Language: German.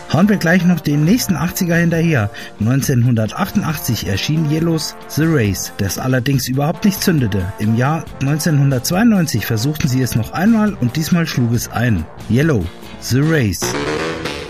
Hauen wir gleich noch den nächsten 80er hinterher. 1988 erschien Yellows The Race, das allerdings überhaupt nicht zündete. Im Jahr 1992 versuchten sie es noch einmal und diesmal schlug es ein. Yellow The Race.